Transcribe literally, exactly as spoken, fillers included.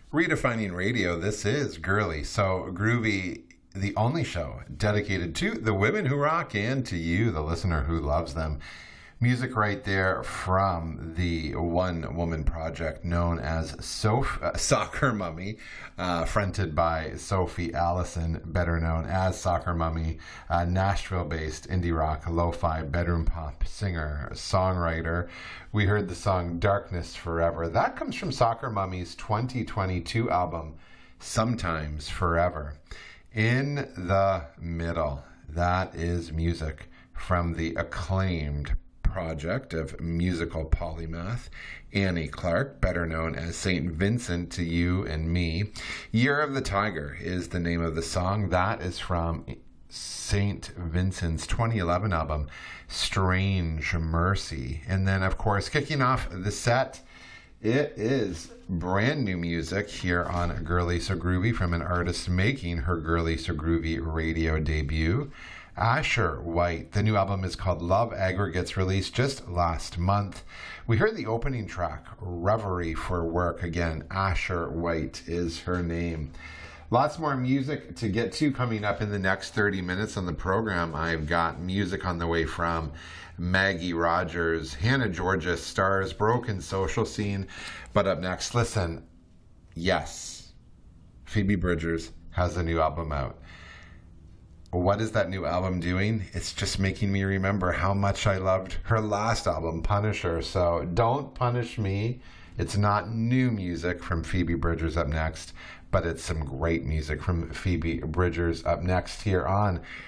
Redefining radio, this is Girly So Groovy, the only show dedicated to the women who rock and to you, the listener who loves them. Music right there from the one woman project known as Soph- uh, Soccer Mummy, uh, fronted by Sophie Allison, better known as Soccer Mummy, uh, Nashville based indie rock, lo fi, bedroom pop singer, songwriter. We heard the song Darkness Forever. That comes from Soccer Mummy's twenty twenty-two album, Sometimes Forever. In the middle, that is music from the acclaimed project of musical polymath Annie Clark, better known as Saint Vincent to You and Me. Year of the Tiger is the name of the song. That is from Saint Vincent's twenty eleven album, Strange Mercy. And then, of course, kicking off the set, it is brand new music here on Girly So Groovy from an artist making her Girly So Groovy radio debut, Asher White. The new album is called Love Aggregates, released just last month. We heard the opening track, Reverie for Work. Again, Asher White is her name. Lots more music to get to coming up in the next thirty minutes on the program. I've got music on the way from Maggie Rogers, Hannah Georgia, Stars, Broken Social Scene. But up next, listen, yes, Phoebe Bridgers has a new album out. What is that new album doing? It's just making me remember how much I loved her last album, Punisher. So don't punish me. It's not new music from Phoebe Bridgers up next, but it's some great music from Phoebe Bridgers up next here on